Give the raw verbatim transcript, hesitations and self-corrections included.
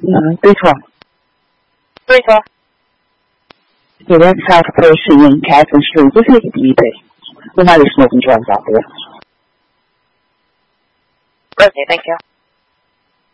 Mm, three twelve. three twelve. Yeah, that's South Percy and Catherine Street. Just make it easy. We're not smoking drugs out there. Okay, thank you.